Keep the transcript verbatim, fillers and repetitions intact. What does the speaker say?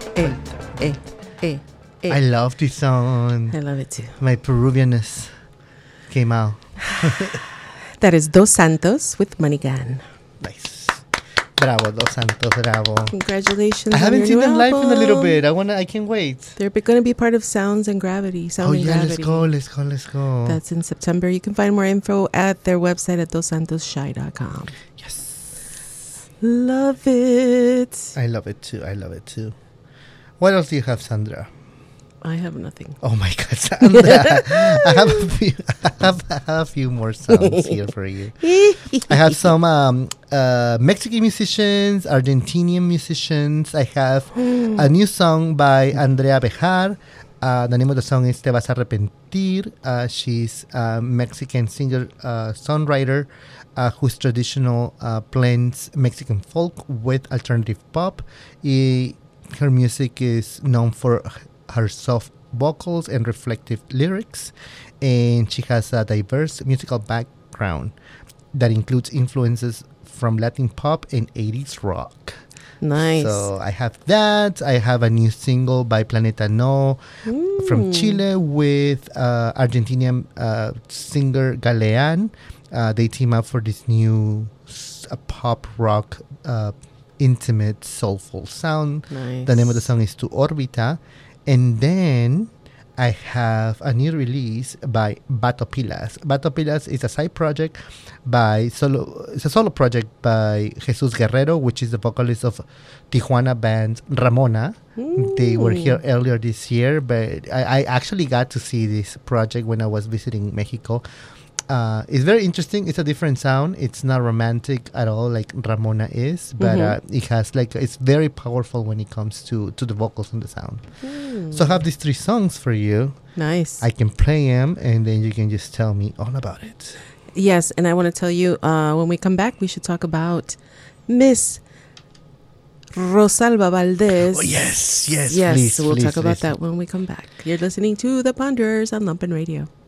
eh, eh, eh, eh. I love this song. I love it too. My Peruvianness came out. That is Dos Santos with Manigan. Nice. Bravo, Dos Santos, bravo. Congratulations. I haven't on seen your them new live in a little album. bit. I wanna. I can't wait. They're going to be part of Sounds and Gravity. Sound Oh and yeah, Gravity. let's go, let's go, let's go. That's in September. You can find more info at their website at dos santos shy dot com. Yes. Love it. I love it too. I love it too. What else do you have, Sandra? I have nothing. Oh my God, Sandra! I have a few. I have, I have a few more songs here for you. I have some um, uh, Mexican musicians, Argentinian musicians. I have a new song by Andrea Bejar. Uh, the name of the song is Te Vas a Arrepentir. Uh, she's a Mexican singer, uh, songwriter, uh, whose traditional uh, blends Mexican folk with alternative pop. E- her music is known for her soft vocals and reflective lyrics, and she has a diverse musical background that includes influences from Latin pop and eighties rock. Nice. So I have that. I have a new single by Planeta No Mm. from Chile with uh, Argentinian uh, singer Galean. Uh, they team up for this new s- uh, pop rock uh, intimate soulful sound. Nice. The name of the song is Tu Orbita. And then I have a new release by Bato Pilas. Bato Pilas is a side project by solo. It's a solo project by Jesus Guerrero, which is the vocalist of Tijuana band Ramona. Mm. They were here earlier this year, but I, I actually got to see this project when I was visiting Mexico. Uh, it's very interesting. It's a different sound. It's not romantic at all like Ramona is, but Mhm. uh, it has like it's very powerful when it comes to, to the vocals and the sound. Mm. So I have these three songs for you. Nice. I can play them, and then you can just tell me all about it. Yes, and I want to tell you, uh, when we come back, we should talk about Miss Rosalba Valdez. Oh, yes, yes, Yes, please, we'll please, talk about please. that when we come back. You're listening to The Ponderers on Lumpen Radio.